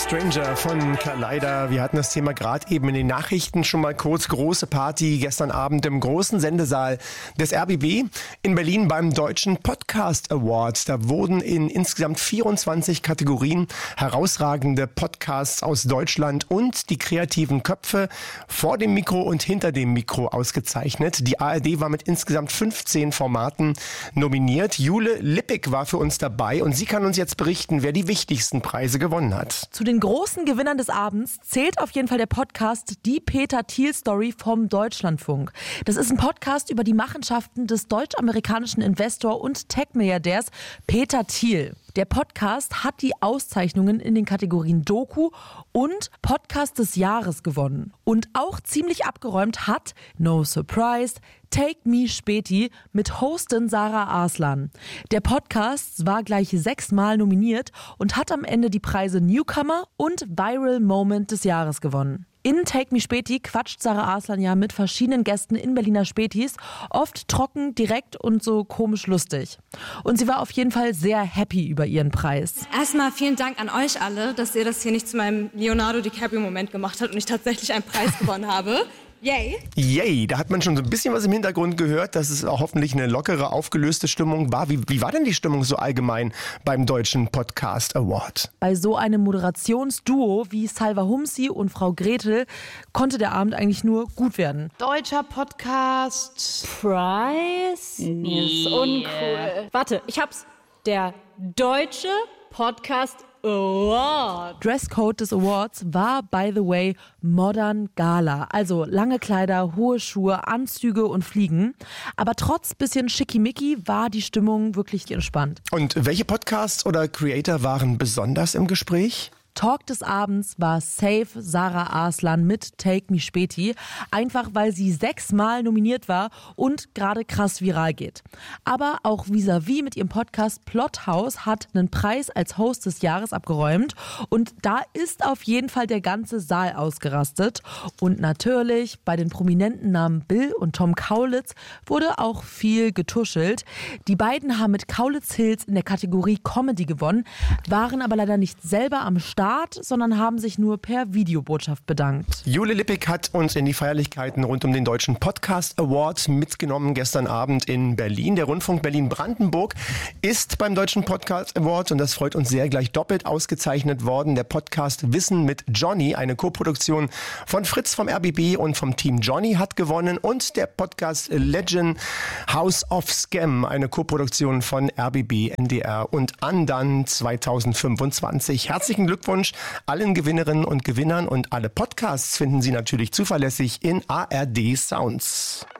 Stranger von Kaleider. Wir hatten das Thema gerade eben in den Nachrichten schon mal kurz. Große Party gestern Abend im großen Sendesaal des RBB in Berlin beim Deutschen Podcast Award. Da wurden in insgesamt 24 Kategorien herausragende Podcasts aus Deutschland und die kreativen Köpfe vor dem Mikro und hinter dem Mikro ausgezeichnet. Die ARD war mit insgesamt 15 Formaten nominiert. Jule Lippig war für uns dabei und sie kann uns jetzt berichten, wer die wichtigsten Preise gewonnen hat. Zu den großen Gewinnern des Abends zählt auf jeden Fall der Podcast Die Peter Thiel Story vom Deutschlandfunk. Das ist ein Podcast über die Machenschaften des deutsch-amerikanischen Investor und Tech-Milliardärs Peter Thiel. Der Podcast hat die Auszeichnungen in den Kategorien Doku und Podcast des Jahres gewonnen. Und auch ziemlich abgeräumt hat, no surprise, Take Me Späti mit Hostin Sarah Arslan. Der Podcast war gleich 6-mal nominiert und hat am Ende die Preise Newcomer und Viral Moment des Jahres gewonnen. In Take Me Späti quatscht Sarah Arslan ja mit verschiedenen Gästen in Berliner Spätis, oft trocken, direkt und so komisch lustig. Und sie war auf jeden Fall sehr happy über ihren Preis. Erstmal vielen Dank an euch alle, dass ihr das hier nicht zu meinem Leonardo DiCaprio-Moment gemacht habt und ich tatsächlich einen Preis gewonnen habe. Yay! Yay, da hat man schon so ein bisschen was im Hintergrund gehört, dass es auch hoffentlich eine lockere, aufgelöste Stimmung war. Wie war denn die Stimmung so allgemein beim Deutschen Podcast Award? Bei so einem Moderationsduo wie Salva Humsi und Frau Gretel konnte der Abend eigentlich nur gut werden. Deutscher Podcast Prize? Nee. Ist uncool. Warte, ich hab's. Der Deutsche Podcast Award. Dresscode des Awards war, by the way, Modern Gala. Also lange Kleider, hohe Schuhe, Anzüge und Fliegen. Aber trotz bisschen schickimicki war die Stimmung wirklich entspannt. Und welche Podcasts oder Creator waren besonders im Gespräch? Talk des Abends war safe Sarah Arslan mit Take Me Späti, einfach weil sie 6-mal nominiert war und gerade krass viral geht. Aber auch Vis-a-vis mit ihrem Podcast Plothouse hat einen Preis als Host des Jahres abgeräumt und da ist auf jeden Fall der ganze Saal ausgerastet. Und natürlich bei den prominenten Namen Bill und Tom Kaulitz wurde auch viel getuschelt. Die beiden haben mit Kaulitz Hills in der Kategorie Comedy gewonnen, waren aber leider nicht selber am Start, sondern haben sich nur per Videobotschaft bedankt. Jule Lippig hat uns in die Feierlichkeiten rund um den Deutschen Podcast Award mitgenommen gestern Abend in Berlin. Der Rundfunk Berlin-Brandenburg ist beim Deutschen Podcast Award und das freut uns sehr, gleich doppelt ausgezeichnet worden. Der Podcast Wissen mit Johnny, eine Koproduktion von Fritz vom RBB und vom Team Johnny, hat gewonnen und der Podcast Legend House of Scam, eine Koproduktion von RBB, NDR und Andan 2025. Herzlichen Glückwunsch allen Gewinnerinnen und Gewinnern und alle Podcasts finden Sie natürlich zuverlässig in ARD Sounds.